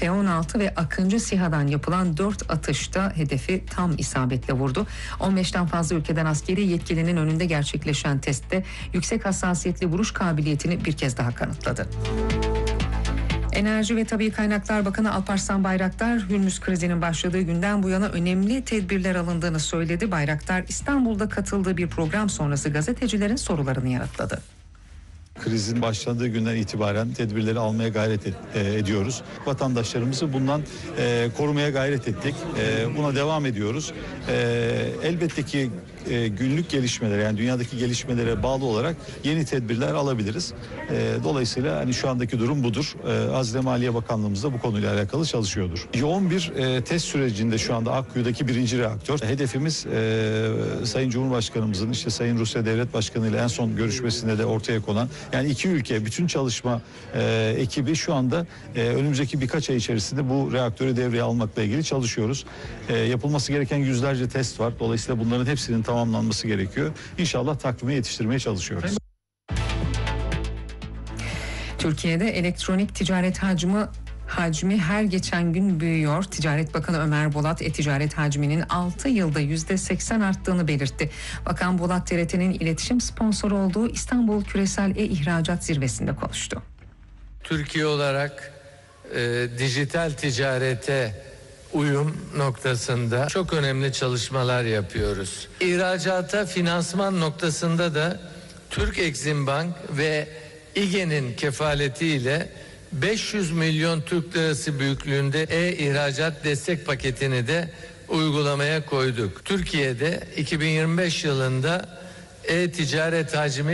F-16 ve Akıncı SİHA'dan yapılan 4 atışta hedefi tam isabetle vurdu. 15'ten fazla ülkeden askeri yetkilinin önünde gerçekleşen testte yüksek hassasiyetli vuruş kabiliyetini bir kez daha kanıtladı. Enerji ve Tabii Kaynaklar Bakanı Alparslan Bayraktar, Hürmüz krizinin başladığı günden bu yana önemli tedbirler alındığını söyledi. Bayraktar, İstanbul'da katıldığı bir program sonrası gazetecilerin sorularını yanıtladı. Krizin başladığı günden itibaren tedbirleri almaya gayret ediyoruz. Vatandaşlarımızı bundan korumaya gayret ettik. Buna devam ediyoruz. Elbette ki günlük gelişmelere, yani dünyadaki gelişmelere bağlı olarak yeni tedbirler alabiliriz. Dolayısıyla hani şu andaki durum budur. Hazine Maliye Bakanlığımız da bu konuyla alakalı çalışıyordur. Yoğun bir test sürecinde şu anda Akkuyu'daki 1. reaktör. Hedefimiz Sayın Cumhurbaşkanımızın Sayın Rusya Devlet Başkanı ile en son görüşmesinde de ortaya konan, yani iki ülke bütün çalışma ekibi şu anda önümüzdeki birkaç ay içerisinde bu reaktörü devreye almakla ilgili çalışıyoruz. Yapılması gereken yüzlerce test var. Dolayısıyla bunların hepsinin tamamlanması gerekiyor. İnşallah takvime yetiştirmeye çalışıyoruz. Türkiye'de elektronik ticaret hacmi her geçen gün büyüyor. Ticaret Bakanı Ömer Bolat, e-ticaret hacminin 6 yılda %80 arttığını belirtti. Bakan Bolat, TRT'nin iletişim sponsoru olduğu İstanbul Küresel E-İhracat Zirvesi'nde konuştu. Türkiye olarak dijital ticarete uyum noktasında çok önemli çalışmalar yapıyoruz. İhracata finansman noktasında da Türk Exim Bank ve İGE'nin kefaletiyle 500 milyon Türk lirası büyüklüğünde e-ihracat destek paketini de uygulamaya koyduk. Türkiye'de 2025 yılında e-ticaret hacmi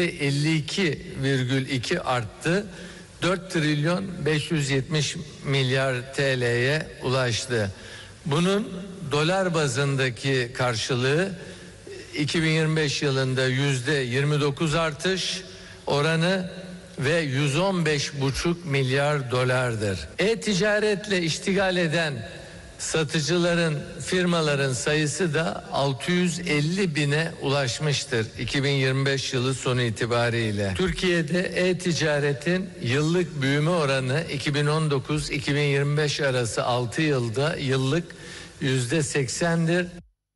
%52,2 arttı. 4 trilyon 570 milyar TL'ye ulaştı. Bunun dolar bazındaki karşılığı 2025 yılında %29 artış oranı ve 115,5 milyar dolardır. E-ticaretle iştigal eden satıcıların, firmaların sayısı da 650 bine ulaşmıştır 2025 yılı sonu itibariyle. Türkiye'de e-ticaretin yıllık büyüme oranı 2019-2025 arası 6 yılda yıllık %80'dir.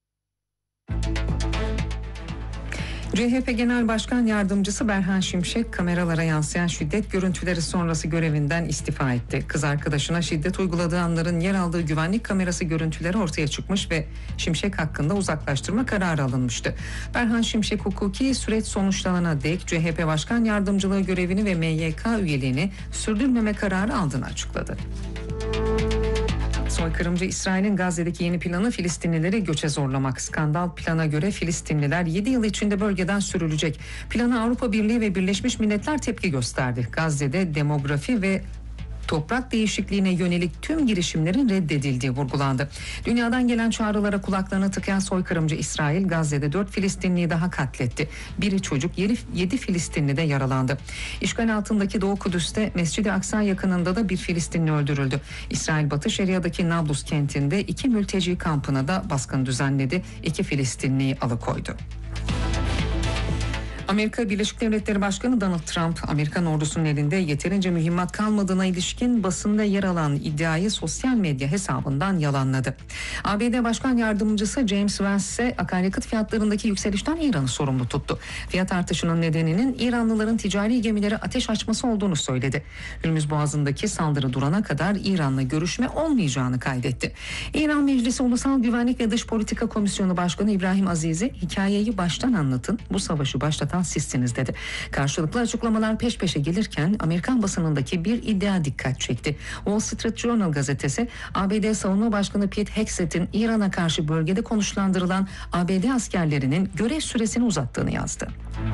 CHP Genel Başkan Yardımcısı Berhan Şimşek, kameralara yansıyan şiddet görüntüleri sonrası görevinden istifa etti. Kız arkadaşına şiddet uyguladığı anların yer aldığı güvenlik kamerası görüntüleri ortaya çıkmış ve Şimşek hakkında uzaklaştırma kararı alınmıştı. Berhan Şimşek, hukuki süreç sonuçlanana dek CHP Başkan Yardımcılığı görevini ve MYK üyeliğini sürdürmeme kararı aldığını açıkladı. Soykırımcı İsrail'in Gazze'deki yeni planı Filistinlileri göçe zorlamak. Skandal plana göre Filistinliler 7 yıl içinde bölgeden sürülecek. Plana Avrupa Birliği ve Birleşmiş Milletler tepki gösterdi. Gazze'de demografi ve toprak değişikliğine yönelik tüm girişimlerin reddedildiği vurgulandı. Dünyadan gelen çağrılara kulaklarını tıkayan soykırımcı İsrail, Gazze'de 4 Filistinliyi daha katletti. Biri çocuk, 7 Filistinli de yaralandı. İşgal altındaki Doğu Kudüs'te Mescid-i Aksa yakınında da bir Filistinli öldürüldü. İsrail Batı Şeria'daki Nablus kentinde 2 mülteci kampına da baskın düzenledi. 2 Filistinliyi alıkoydu. Amerika Birleşik Devletleri Başkanı Donald Trump, Amerikan ordusunun elinde yeterince mühimmat kalmadığına ilişkin basında yer alan iddiayı sosyal medya hesabından yalanladı. ABD Başkan Yardımcısı James Vance ise akaryakıt fiyatlarındaki yükselişten İran'ı sorumlu tuttu. Fiyat artışının nedeninin İranlıların ticari gemilere ateş açması olduğunu söyledi. Hürmüz Boğazı'ndaki saldırı durana kadar İran'la görüşme olmayacağını kaydetti. İran Meclisi Ulusal Güvenlik ve Dış Politika Komisyonu Başkanı İbrahim Azizi, hikayeyi baştan anlatın, bu savaşı başlatan sizsiniz dedi. Karşılıklı açıklamalar peş peşe gelirken Amerikan basınındaki bir iddia dikkat çekti. Wall Street Journal gazetesi, ABD Savunma Başkanı Pete Hegseth'in İran'a karşı bölgede konuşlandırılan ABD askerlerinin görev süresini uzattığını yazdı.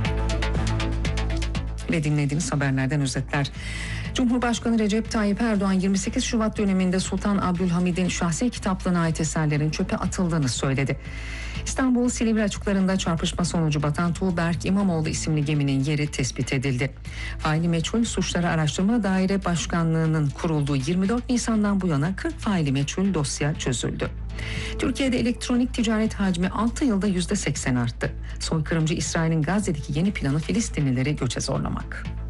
Ve dinlediğiniz haberlerden özetler. Cumhurbaşkanı Recep Tayyip Erdoğan 28 Şubat döneminde Sultan Abdülhamid'in şahsi kitaplığına ait eserlerin çöpe atıldığını söyledi. İstanbul Silivri açıklarında çarpışma sonucu batan Tuğberk İmamoğlu isimli geminin yeri tespit edildi. Faili meçhul Suçları Araştırma Daire Başkanlığı'nın kurulduğu 24 Nisan'dan bu yana 40 faili meçhul dosya çözüldü. Türkiye'de elektronik ticaret hacmi 6 yılda %80 arttı. Soykırımcı İsrail'in Gazze'deki yeni planı Filistinlileri göçe zorlamak.